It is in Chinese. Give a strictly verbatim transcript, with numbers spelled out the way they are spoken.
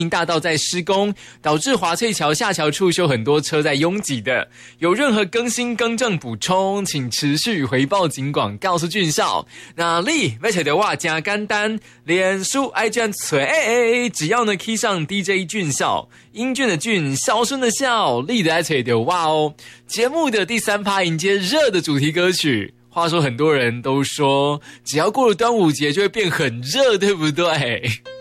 大道在施工，导致华翠桥下桥处有很多车在拥挤的。有任何更新更正补充，请持续回报警广告诉俊少。那你要找到我真简单，脸书 I G 找，只要呢 key 上 D J 俊少，英俊的俊，孝顺的孝，你就要找到我哦。节目的第三趴迎接热的主题歌曲。话说很多人都说，只要过了端午节就会变很热，对不对？